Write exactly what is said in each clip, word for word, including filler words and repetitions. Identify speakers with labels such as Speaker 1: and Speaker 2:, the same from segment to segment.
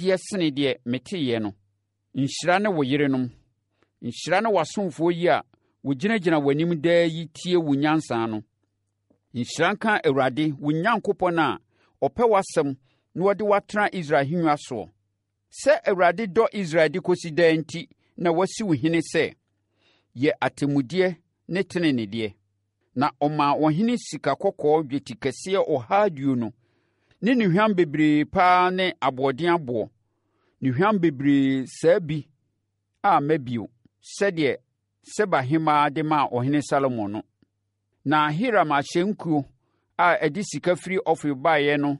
Speaker 1: adeɛ sene deɛ meteyɛ no. Nhyira ne wo yerenom. Nhyira ne w'asomfoɔ yi a wogyinagyina w'anim daa yi tie wo nyansa no. Nhyira nka Awurade wo Nyankopɔn a ɔpɛ w'asɛm na wɔde watena Israel ahennwa soɔ. Sɛ Awurade dɔ Israel de kɔsi daa nti na wasi wo hene sɛ, yɛ atemmudeɛ ne tenenedeɛ. Na ɔmaa ɔhene sikakɔkɔɔ dwetɛ kɛseɛ ɔha aduonu ne nnuhwam bebree paa ne aboɔden aboɔ. Nnuhwam bebree saa bi a ma bio, sɛdeɛ Seba hemmaa de maa ɔhene Salomo no. Na Hiram ahyɛ nkuo a ɛde sika firi Ofir baeɛ no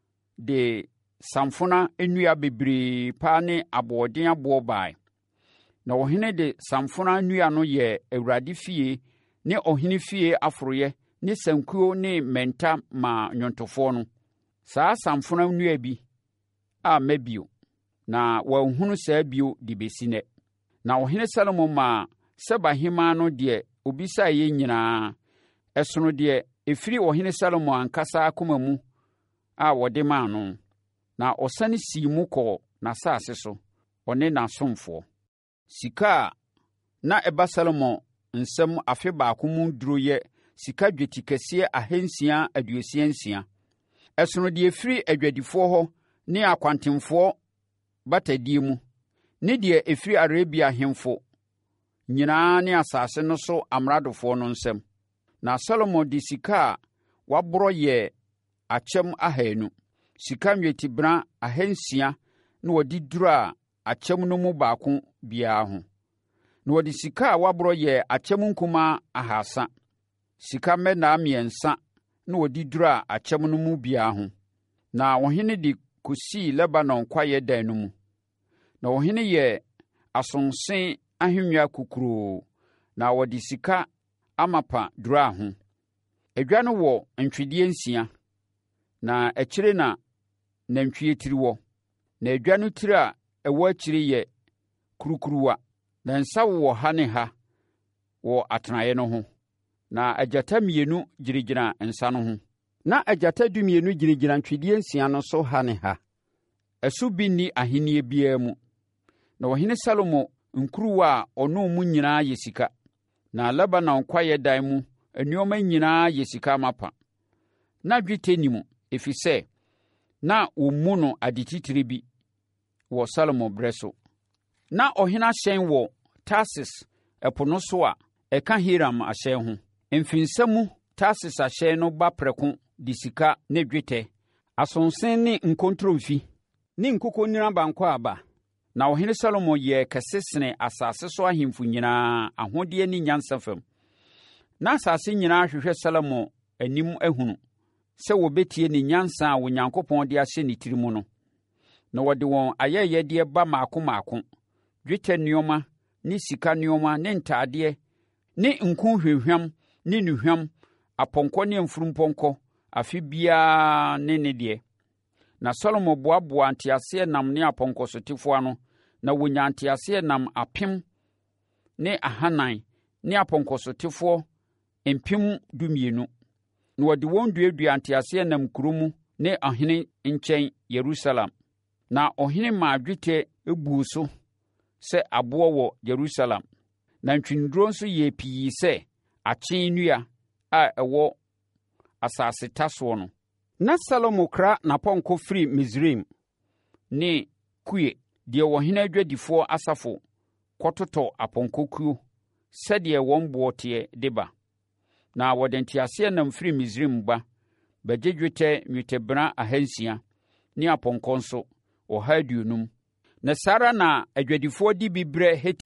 Speaker 1: de samfona nnua bebree paa ne aboɔden aboɔ bae. Na ɔhene de samfona nnua no yɛɛ Awurade fie ne ɔhene fie aforoyɛ ne sankuo ne mmɛnta maa nnwontofoɔ no. Saa samfona nnua bi a ma bio, na wɔanhunu saa bio de bɛsi nnɛ. Na ɔhene Salomo maa Seba hemmaa no deɛ obisaeɛ nyinaa. Ɛsono deɛ ɛfiri ɔhene Salomo ankasa akoma mu a wɔde maa no. Na ɔsane sii mu kɔɔ n'asase so, ɔne n'asomfoɔ. Sika a na ɛba Salomo nsɛm afe baako mu duro yɛ sika dwetɛ kɛseɛ ahansia aduosia nsia. Ɛsono deɛ ɛfiri adwadifoɔ hɔ ne akwantemfoɔ batadie mu, ne deɛ ɛfiri Arabia ahemfo nyinaa ne asase no so amradofoɔ no nsɛm. Na Salomo de sika a waborɔ yɛɛ akyɛm ahanu, sika nnwetibena ahansia na wɔde duraa akyɛm no mu baako biara ho. Na wɔde sika a waborɔ yɛɛ akyɛm nkumaa ahasa, sika mmɛnaa mmiɛnsa na wɔde duraa akyɛm no mu biara ho. Na ɔhene de kɔsii Lebanon kwaeɛ dan no mu. Na ɔhene yɛ asonse ahennwa kukuroo, na wɔde sika amapa duraa ho. Adwa no wɔ ntwedeɛ nsia, na akyire na nantwie tiri wɔ. Na adwa no tiri a ɛwɔ akyire yɛ kurukuruwa, na nsa wɔ ha ne ha wɔ atenaeɛ no ho. Na agyata mmienu gyinagyina nsa no ho. Na agyata dumienu gyinagyina ntwedeɛ nsia no so ha ne ha. Ɛso bi nni ahennie biara mu. Na ɔhene Salomo nkuruwa a ɔno mu nyinaa yɛ sika. Na Lebanon kwaeɛ dan mu nneɛma nyinaa yɛ sika amapa. Na dwetɛ ni mu, ɛfiri sɛ na wɔmmu no adetitire bi wɔ Salomo berɛ so. Na ɔhene ahyɛn wɔ Tarsis ɛpo no so a ɛka Hiram ahyɛn ho. Mfinsa mu Tarsis ahyɛn no ba prɛko de sika ne dwetɛ, asonsen ne nkontromfi ne nkokonnira banko aba. Na ɔhene Salomo yɛɛ kɛse sene asase so ahemfo nyinaa ahodeɛ ne nyansa fam. Na asase nyinaa hwehwɛ Salomo anim ahunu sɛ wɔbɛtie ne nyansa a Onyankopɔn de ahyɛ ne tiri mu no. Na wɔde wɔn ayɛyɛdeɛ ba maako maako, dwetɛ nneɛma ne sika nneɛma ne ntadeɛ ne nko hwehwam ne nnuhwam, apɔnkɔ ne mfurumpɔnkɔ, afe biara ne ne deɛ. Na Salomo boaboa nteaseɛnam ne apɔnkɔsotefoɔ ano, na wɔnya nteaseɛnam apem ne ahanan ne apɔnkɔsotefoɔ mpem dumienu. Na wɔde wɔn duadua nteaseɛnam kuro mu ne ɔhene nkyɛn Yerusalem. Na ɔhene maa dwetɛ ebuu so sɛ aboɔ wɔ Yerusalem. Na ntwenduro nso yɛ pii sɛ akyee nnua a ɛwɔ asase tasoɔ no. Na Salomo kra n'apɔnkɔ firi Misraim ne Kue, deɛ ɔhene adwadifoɔ asafo kɔtotɔ apɔnkɔkuo sɛdeɛ wɔn boɔ teɛ de ba. Na wɔde nteaseɛnam firi Misraim ba, bɛgye dwetɛ nnwetɛbena ahansia ne apɔnkɔ nso ɔha aduonum. Na saa ara na adwadifoɔ de bi brɛ